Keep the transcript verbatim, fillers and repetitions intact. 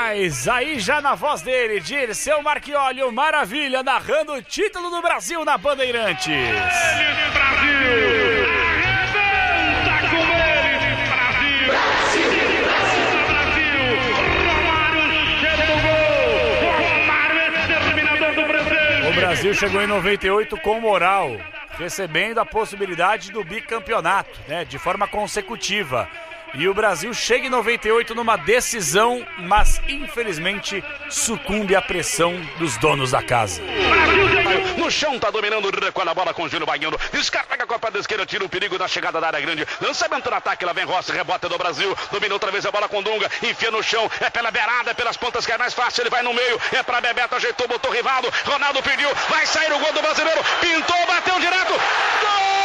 demais! Aí já na voz dele, Dirceu Marchioli, o Maravilha, narrando o título do Brasil na Bandeirantes. Ele, Brasil! Arrebenta com ele, Brasil! Brasil! Brasil! Romário chega no gol! Romário, exterminador do Brasil! O Brasil chegou em noventa e oito com moral, recebendo a possibilidade do bicampeonato, né, de forma consecutiva. E o Brasil chega em noventa e oito numa decisão, mas infelizmente sucumbe à pressão dos donos da casa. No chão tá dominando, recolhe a bola com o Júnior Baiano. Descarrega com a parte esquerda, tira o perigo da chegada da área grande. Lançamento no ataque, lá vem Rossi, rebota do Brasil. Domina outra vez a bola com Dunga, enfia no chão. É pela beirada, é pelas pontas que é mais fácil. Ele vai no meio, é pra Bebeto, ajeitou, botou Rivaldo. Ronaldo pediu, vai sair o gol do brasileiro. Pintou, bateu direto. Gol!